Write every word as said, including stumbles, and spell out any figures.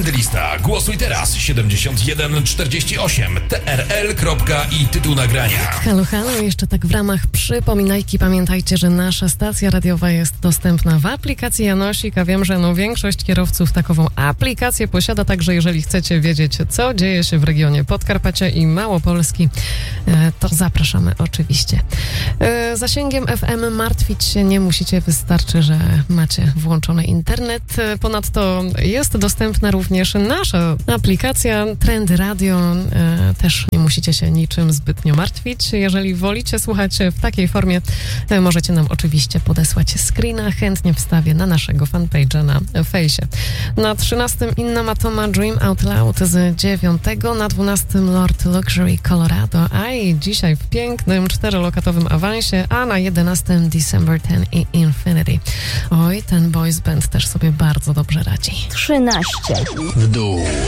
Lista Głosuj Teraz siedemdziesiąt jeden czterdzieści osiem T R L i tytuł nagrania. Halo, halo, jeszcze tak w ramach przypominajki pamiętajcie, że nasza stacja radiowa jest dostępna w aplikacji Janosik, a wiem, że no większość kierowców takową aplikację posiada, także jeżeli chcecie wiedzieć, co dzieje się w regionie Podkarpacia i Małopolski, to zapraszamy oczywiście. Zasięgiem F M martwić się nie musicie, wystarczy, że macie włączony internet. Ponadto jest dostępna również nasza aplikacja Trendy Radio. E, też nie musicie się niczym zbytnio martwić. Jeżeli wolicie słuchać w takiej formie, e, możecie nam oczywiście podesłać screena. Chętnie wstawię na naszego fanpage'a na fejsie. Na trzynastym Inna Matoma Dream Out Loud z dziewiątego, na dwunastym Lord Luxury Colorado, a i dzisiaj w pięknym czterolokatowym awansie, a na jedenastym December ten i Infinity. Oj, ten boys band też sobie bardzo dobrze radzi. trzynaście W dół.